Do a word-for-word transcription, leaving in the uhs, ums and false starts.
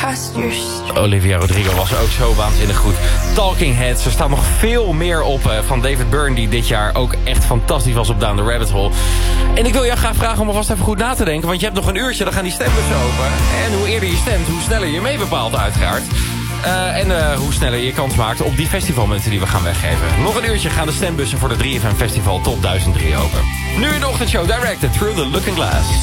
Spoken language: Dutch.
Olivia Rodrigo was ook zo waanzinnig goed. Talking Heads, er staat nog veel meer op uh, van David Byrne... die dit jaar ook echt fantastisch was op Down the Rabbit Hole. En ik wil jou graag vragen om alvast even goed na te denken... want je hebt nog een uurtje, dan gaan die stembussen open. En hoe eerder je stemt, hoe sneller je mee bepaalt uiteraard. Uh, en uh, hoe sneller je kans maakt op die festivalmunten die we gaan weggeven. Nog een uurtje gaan de stembussen voor de drie F M Festival Top duizend drie open. Nu in de ochtendshow, directed through the looking glass.